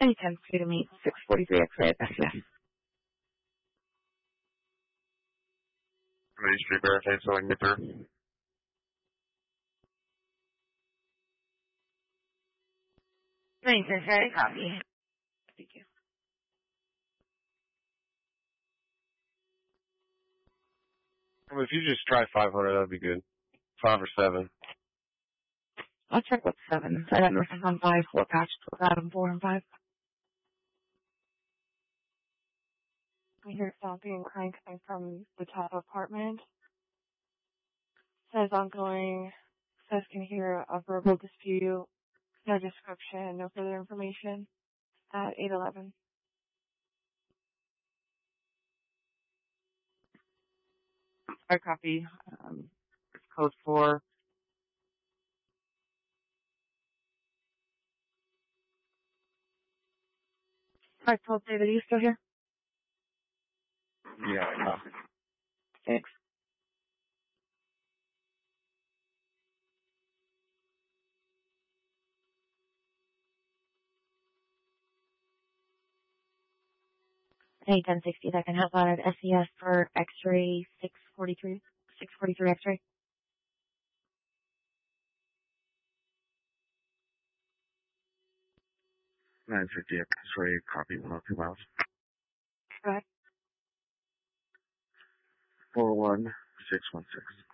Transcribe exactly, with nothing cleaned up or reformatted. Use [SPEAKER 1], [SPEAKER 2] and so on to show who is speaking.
[SPEAKER 1] Any ten three to meet six forty-three X-ray at S C S.
[SPEAKER 2] Ready street barricade so I can get through.
[SPEAKER 1] Thanks, very copy. Thank you.
[SPEAKER 2] Well, if you just try five hundred, that'd be good. Five or seven.
[SPEAKER 1] I'll check with seven. I got nurses on five, four patch, Adam, four and five.
[SPEAKER 3] I hear stomping and crying coming from the top apartment. Says ongoing. Says can hear a verbal dispute. No description, no further information. At eight eleven.
[SPEAKER 1] I copy. Um, it's code four. five twelve, David, are you still here?
[SPEAKER 2] Yeah, I copy.
[SPEAKER 1] Thanks. Hey, ten sixty, that can help out at S C S for X-ray six forty-three, six forty-three X-ray.
[SPEAKER 2] nine fifty X-ray, copy one oh two miles.
[SPEAKER 3] Go ahead.
[SPEAKER 2] four one six one six.